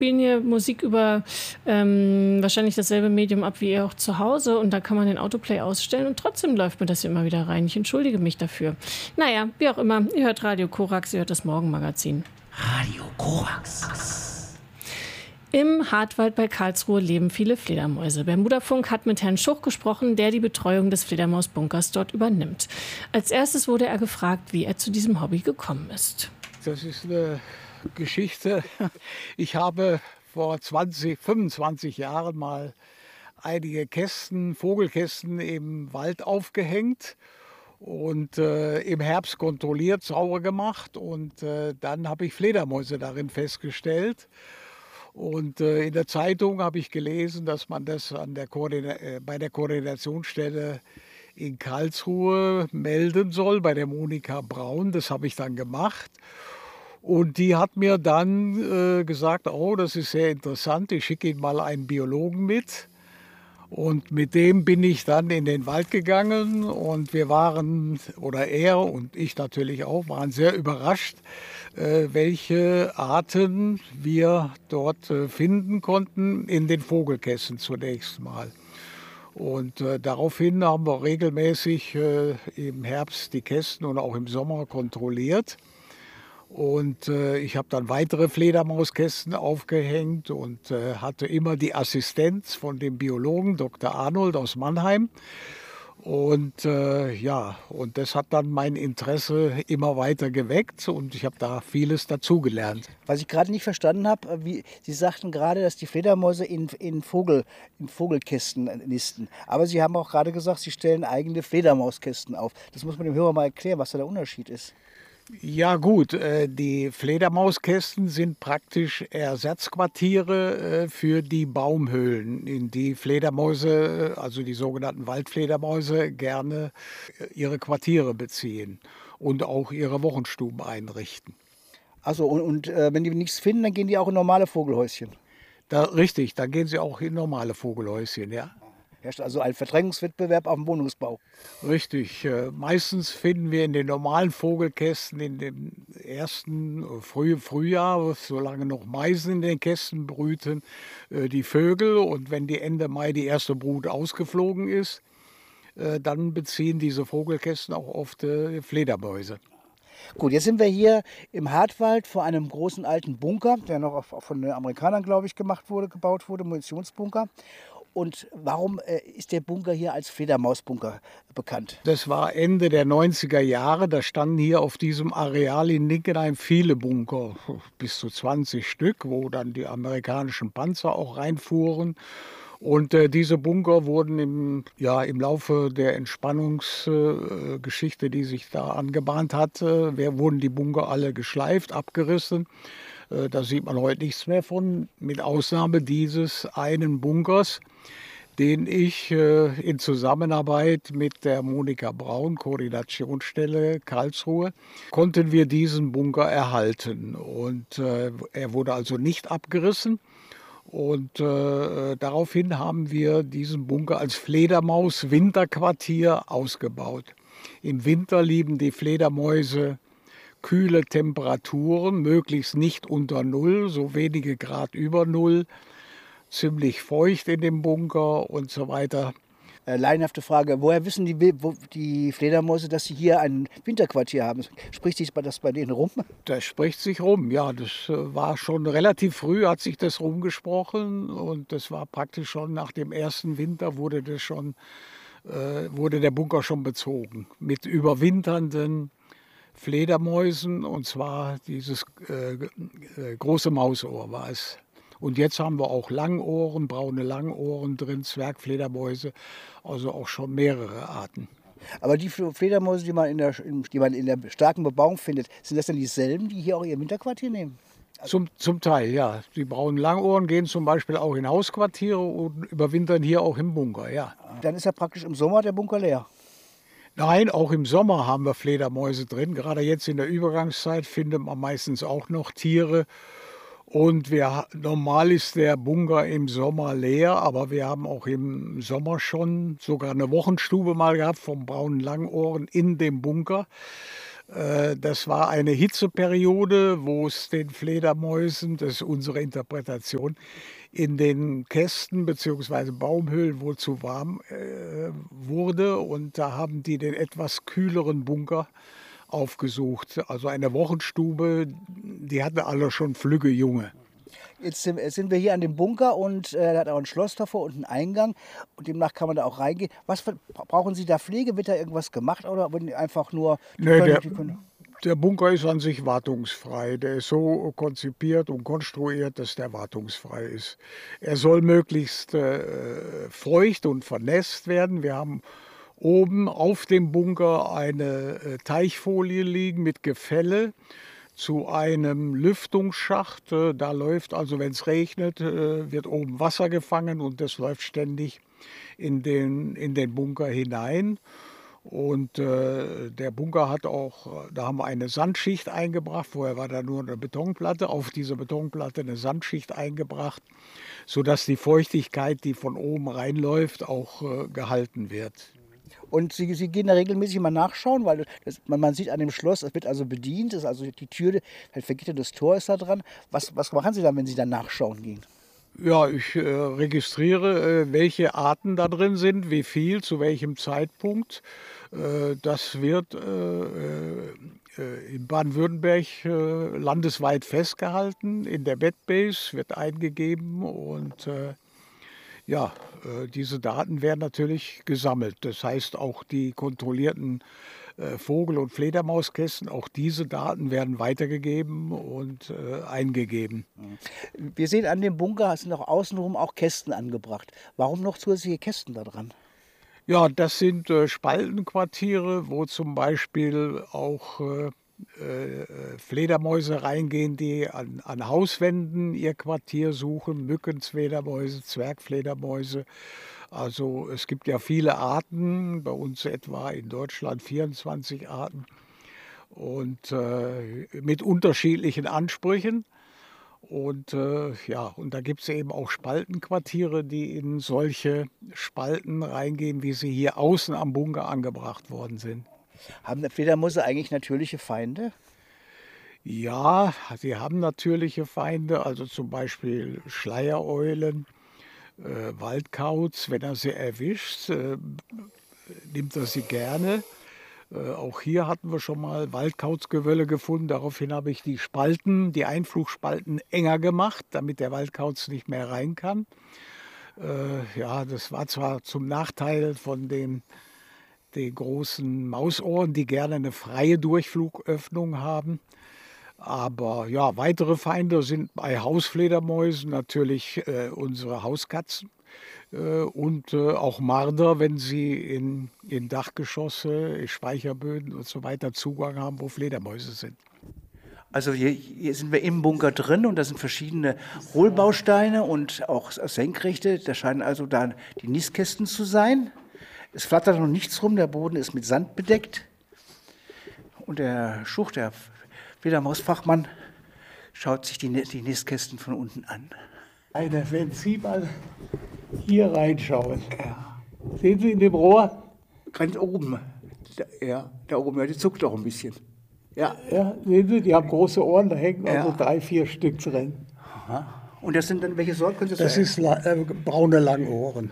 spielen hier Musik über wahrscheinlich dasselbe Medium ab wie ihr auch zu Hause und da kann man den Autoplay ausstellen und trotzdem läuft mir das immer wieder rein. Ich entschuldige mich dafür. Naja, wie auch immer, ihr hört Radio Korax, ihr hört das Morgenmagazin. Radio Korax. Im Hartwald bei Karlsruhe leben viele Fledermäuse. Bermudafunk hat mit Herrn Schuch gesprochen, der die Betreuung des Fledermausbunkers dort übernimmt. Als erstes wurde er gefragt, wie er zu diesem Hobby gekommen ist. Das ist eine Geschichte. Ich habe vor 25 Jahren mal einige Kästen, Vogelkästen im Wald aufgehängt und im Herbst kontrolliert, sauber gemacht und dann habe ich Fledermäuse darin festgestellt. Und in der Zeitung habe ich gelesen, dass man das bei der Koordinationsstelle in Karlsruhe melden soll, bei der Monika Braun. Das habe ich dann gemacht. Und die hat mir dann gesagt, oh, das ist sehr interessant, ich schicke Ihnen mal einen Biologen mit. Und mit dem bin ich dann in den Wald gegangen und wir waren, oder er und ich natürlich auch, waren sehr überrascht, welche Arten wir dort finden konnten in den Vogelkästen zunächst mal. Und daraufhin haben wir regelmäßig im Herbst die Kästen und auch im Sommer kontrolliert. Und ich habe dann weitere Fledermauskästen aufgehängt und hatte immer die Assistenz von dem Biologen Dr. Arnold aus Mannheim. Und ja, und das hat dann mein Interesse immer weiter geweckt und ich habe da vieles dazugelernt. Was ich gerade nicht verstanden habe, Sie sagten gerade, dass die Fledermäuse in Vogelkästen nisten. Aber Sie haben auch gerade gesagt, Sie stellen eigene Fledermauskästen auf. Das muss man dem Hörer mal erklären, was da der Unterschied ist. Ja gut, die Fledermauskästen sind praktisch Ersatzquartiere für die Baumhöhlen, in die Fledermäuse, also die sogenannten Waldfledermäuse, gerne ihre Quartiere beziehen und auch ihre Wochenstuben einrichten. Also und wenn die nichts finden, dann gehen die auch in normale Vogelhäuschen. Richtig, dann gehen sie auch in normale Vogelhäuschen, ja. Herrscht also ein Verdrängungswettbewerb auf dem Wohnungsbau. Richtig. Meistens finden wir in den normalen Vogelkästen in dem ersten Frühjahr, solange noch Meisen in den Kästen brüten, die Vögel. Und wenn die Ende Mai die erste Brut ausgeflogen ist, dann beziehen diese Vogelkästen auch oft Fledermäuse. Gut, jetzt sind wir hier im Hartwald vor einem großen alten Bunker, der noch von den Amerikanern, glaube ich, gebaut wurde, Munitionsbunker. Und warum ist der Bunker hier als Fledermausbunker bekannt? Das war Ende der 90er Jahre. Da standen hier auf diesem Areal in Linkenheim viele Bunker, bis zu 20 Stück, wo dann die amerikanischen Panzer auch reinfuhren. Und diese Bunker wurden im Laufe der Entspannungsgeschichte, die sich da angebahnt hat, wurden die Bunker alle geschleift, abgerissen. Da sieht man heute nichts mehr von, mit Ausnahme dieses einen Bunkers, den ich in Zusammenarbeit mit der Monika Braun, Koordinationsstelle Karlsruhe, konnten wir diesen Bunker erhalten. Und er wurde also nicht abgerissen. Und daraufhin haben wir diesen Bunker als Fledermaus-Winterquartier ausgebaut. Im Winter lieben die Fledermäuse kühle Temperaturen, möglichst nicht unter Null, so wenige Grad über Null, ziemlich feucht in dem Bunker und so weiter. Laienhafte Frage, woher wissen die Fledermäuse, dass sie hier ein Winterquartier haben? Spricht sich das bei denen rum? Das spricht sich rum, ja. Das war schon relativ früh, hat sich das rumgesprochen. Und das war praktisch schon nach dem ersten Winter wurde der Bunker schon bezogen. Mit überwinternden Fledermäusen, und zwar dieses große Mausohr war es. Und jetzt haben wir auch Langohren, braune Langohren drin, Zwergfledermäuse, also auch schon mehrere Arten. Aber die Fledermäuse, die man in der starken Bebauung findet, sind das dann dieselben, die hier auch ihr Winterquartier nehmen? Zum Teil, ja. Die braunen Langohren gehen zum Beispiel auch in Hausquartiere und überwintern hier auch im Bunker, ja. Dann ist ja praktisch im Sommer der Bunker leer. Nein, auch im Sommer haben wir Fledermäuse drin. Gerade jetzt in der Übergangszeit findet man meistens auch noch Tiere. Und normal ist der Bunker im Sommer leer, aber wir haben auch im Sommer schon sogar eine Wochenstube mal gehabt vom braunen Langohren in dem Bunker. Das war eine Hitzeperiode, wo es den Fledermäusen, das ist unsere Interpretation, in den Kästen bzw. Baumhöhlen wohl zu warm wurde. Und da haben die den etwas kühleren Bunker aufgesucht. Also eine Wochenstube, die hatten alle schon flügge Junge. Jetzt sind wir hier an dem Bunker und da hat auch ein Schloss davor und einen Eingang und demnach kann man da auch reingehen. Brauchen Sie da Pflege? Wird da irgendwas gemacht oder wollen die einfach nur... Nee, der Bunker ist an sich wartungsfrei. Der ist so konzipiert und konstruiert, dass der wartungsfrei ist. Er soll möglichst feucht und vernässt werden. Wir haben oben auf dem Bunker eine Teichfolie liegen mit Gefälle zu einem Lüftungsschacht. Da läuft also, wenn es regnet, wird oben Wasser gefangen und das läuft ständig in den Bunker hinein. Und der Bunker hat auch, da haben wir eine Sandschicht eingebracht. Vorher war da nur eine Betonplatte. Auf diese Betonplatte eine Sandschicht eingebracht, sodass die Feuchtigkeit, die von oben reinläuft, auch gehalten wird. Und Sie gehen da regelmäßig mal nachschauen, weil man sieht an dem Schloss, es wird also bedient, ist also die Tür, ein vergittertes Tor ist da dran. Was machen Sie dann, wenn Sie dann nachschauen gehen? Ja, ich registriere, welche Arten da drin sind, wie viel, zu welchem Zeitpunkt. Das wird in Baden-Württemberg landesweit festgehalten. In der Vetbase wird eingegeben und diese Daten werden natürlich gesammelt. Das heißt, auch die kontrollierten Vogel- und Fledermauskästen, auch diese Daten werden weitergegeben und eingegeben. Wir sehen an dem Bunker, sind auch außenrum auch Kästen angebracht. Warum noch zusätzliche Kästen da dran? Ja, das sind Spaltenquartiere, wo zum Beispiel auch Fledermäuse reingehen, die an Hauswänden ihr Quartier suchen, Mückenfledermäuse, Zwergfledermäuse. Also es gibt ja viele Arten, bei uns etwa in Deutschland 24 Arten und mit unterschiedlichen Ansprüchen. Und und da gibt es eben auch Spaltenquartiere, die in solche Spalten reingehen, wie sie hier außen am Bunker angebracht worden sind. Haben Fledermäuse eigentlich natürliche Feinde? Ja, sie haben natürliche Feinde, also zum Beispiel Schleiereulen, Waldkauz. Wenn er sie erwischt, nimmt er sie gerne. Auch hier hatten wir schon mal Waldkauzgewölle gefunden. Daraufhin habe ich die Einflugspalten enger gemacht, damit der Waldkauz nicht mehr rein kann. Das war zwar zum Nachteil von den großen Mausohren, die gerne eine freie Durchflugöffnung haben. Aber ja, weitere Feinde sind bei Hausfledermäusen natürlich unsere Hauskatzen und auch Marder, wenn sie in Dachgeschosse, Speicherböden und so weiter Zugang haben, wo Fledermäuse sind. Also hier sind wir im Bunker drin und da sind verschiedene Hohlbausteine und auch Senkrechte. Da scheinen also da die Nistkästen zu sein. Es flattert noch nichts rum, der Boden ist mit Sand bedeckt. Und der Schucht, der Fledermausfachmann, schaut sich die Nistkästen von unten an. Wenn Sie mal hier reinschauen, sehen Sie in dem Rohr? Ganz oben. Da oben, ja, die zuckt auch ein bisschen. Ja, sehen Sie, die haben große Ohren, da hängen also 3, 4 Stück drin. Aha. Und das sind dann welche Sorten? Können Sie das ist braune Langohren.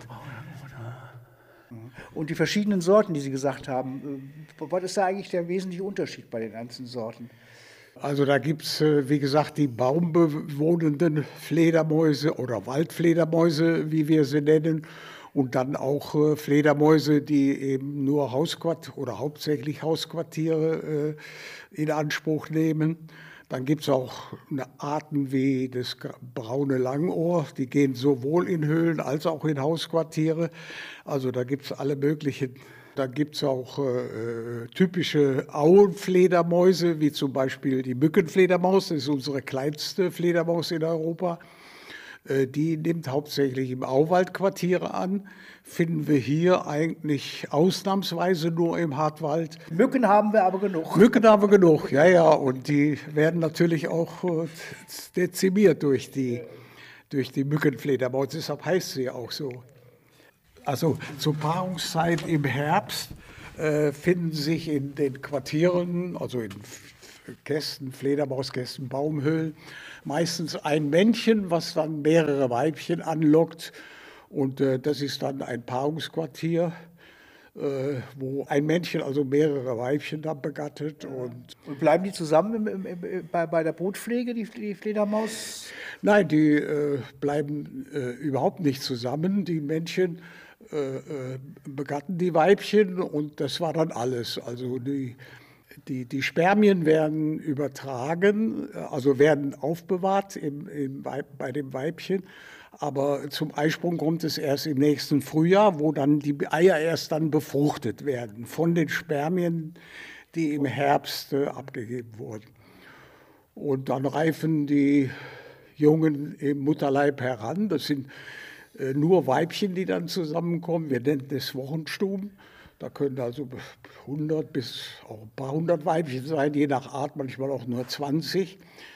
Und die verschiedenen Sorten, die Sie gesagt haben, was ist da eigentlich der wesentliche Unterschied bei den ganzen Sorten? Also da gibt es, wie gesagt, die baumbewohnenden Fledermäuse oder Waldfledermäuse, wie wir sie nennen. Und dann auch Fledermäuse, die eben nur hauptsächlich Hausquartiere in Anspruch nehmen. Dann gibt es auch Arten wie das braune Langohr, die gehen sowohl in Höhlen als auch in Hausquartiere. Also da gibt es alle möglichen. Da gibt es auch typische Auenfledermäuse, wie zum Beispiel die Mückenfledermaus, das ist unsere kleinste Fledermaus in Europa. Die nimmt hauptsächlich im Auwaldquartiere an, finden wir hier eigentlich ausnahmsweise nur im Hartwald. Mücken haben wir aber genug. Mücken haben wir genug, ja, und die werden natürlich auch dezimiert durch die Mückenfledermaus, deshalb heißt sie auch so. Also zur Paarungszeit im Herbst finden sich in den Quartieren, also in Kästen, Fledermauskästen, Baumhöhlen, meistens ein Männchen, was dann mehrere Weibchen anlockt. Und das ist dann ein Paarungsquartier, wo ein Männchen also mehrere Weibchen dann begattet. Und bleiben die zusammen bei der Brutpflege, die Fledermaus? Nein, die bleiben überhaupt nicht zusammen. Die Männchen begatten die Weibchen und das war dann alles. Also die Spermien werden übertragen, also werden aufbewahrt bei dem Weibchen. Aber zum Eisprung kommt es erst im nächsten Frühjahr, wo dann die Eier erst dann befruchtet werden von den Spermien, die im Herbst abgegeben wurden. Und dann reifen die Jungen im Mutterleib heran. Das sind nur Weibchen, die dann zusammenkommen. Wir nennen das Wochenstuben. Da können also 100 bis auch ein paar hundert Weibchen sein, je nach Art, manchmal auch nur 20.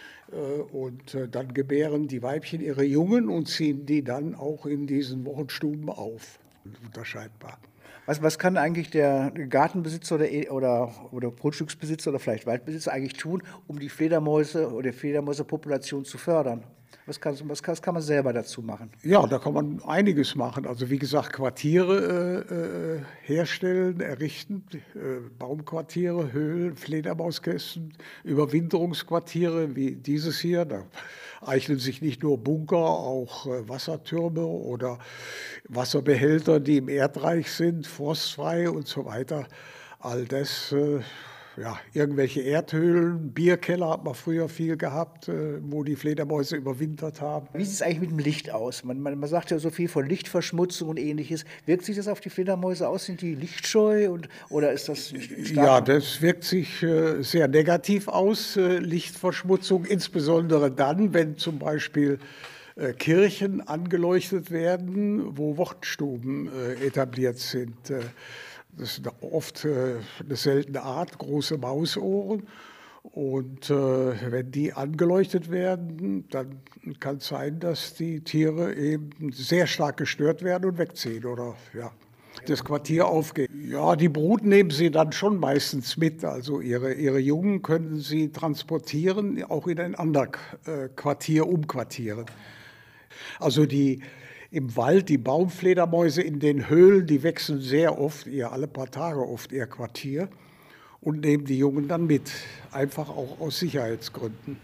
Und dann gebären die Weibchen ihre Jungen und ziehen die dann auch in diesen Wochenstuben auf. Unterscheidbar. Was kann eigentlich der Gartenbesitzer oder Grundstücksbesitzer oder vielleicht Waldbesitzer eigentlich tun, um die Fledermäuse oder die Fledermäusepopulation zu fördern? Was kann man selber dazu machen? Ja, da kann man einiges machen. Also wie gesagt, Quartiere herstellen, errichten, Baumquartiere, Höhlen, Fledermauskästen, Überwinterungsquartiere wie dieses hier. Da eignen sich nicht nur Bunker, auch Wassertürme oder Wasserbehälter, die im Erdreich sind, frostfrei und so weiter. All das, irgendwelche Erdhöhlen, Bierkeller hat man früher viel gehabt, wo die Fledermäuse überwintert haben. Wie sieht es eigentlich mit dem Licht aus? Man sagt ja so viel von Lichtverschmutzung und Ähnliches. Wirkt sich das auf die Fledermäuse aus? Sind die lichtscheu oder ist das stark? Ja, das wirkt sich sehr negativ aus, Lichtverschmutzung, insbesondere dann, wenn zum Beispiel Kirchen angeleuchtet werden, wo Wochenstuben etabliert sind. Das ist oft eine seltene Art, große Mausohren. Und wenn die angeleuchtet werden, dann kann es sein, dass die Tiere eben sehr stark gestört werden und wegziehen oder das Quartier aufgeben. Ja, die Brut nehmen sie dann schon meistens mit. Also ihre Jungen können sie transportieren, auch in ein anderes Quartier umquartieren. Also im Wald, die Baumfledermäuse in den Höhlen, die wechseln sehr oft, alle paar Tage oft ihr Quartier und nehmen die Jungen dann mit, einfach auch aus Sicherheitsgründen.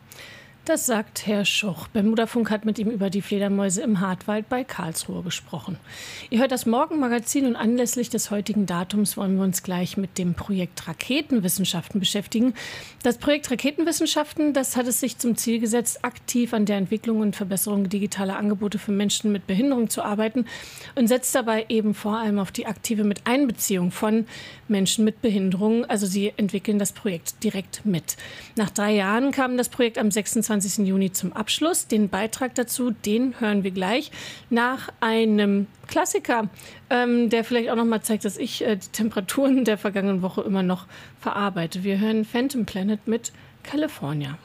Das sagt Herr Schuch. Bermudafunk hat mit ihm über die Fledermäuse im Hartwald bei Karlsruhe gesprochen. Ihr hört das Morgenmagazin und anlässlich des heutigen Datums wollen wir uns gleich mit dem Projekt Raketenwissenschaften beschäftigen. Das Projekt Raketenwissenschaften, das hat es sich zum Ziel gesetzt, aktiv an der Entwicklung und Verbesserung digitaler Angebote für Menschen mit Behinderung zu arbeiten und setzt dabei eben vor allem auf die aktive Miteinbeziehung von Menschen mit Behinderung. Also sie entwickeln das Projekt direkt mit. Nach 3 Jahren kam das Projekt am 26. Juni zum Abschluss. Den Beitrag dazu, den hören wir gleich nach einem Klassiker, der vielleicht auch noch mal zeigt, dass ich die Temperaturen der vergangenen Woche immer noch verarbeite. Wir hören Phantom Planet mit California.